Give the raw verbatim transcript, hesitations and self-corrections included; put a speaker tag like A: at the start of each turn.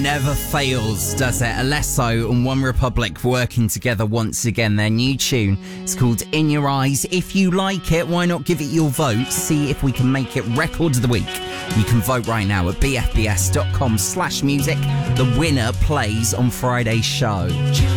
A: never fails, does it? Alesso and One Republic working together once again. Their new tune is called In Your Eyes. If you like it, why not give it your vote? See if we can make it record of the week. You can vote right now at b f b s dot com slash music. The winner plays on Friday's show.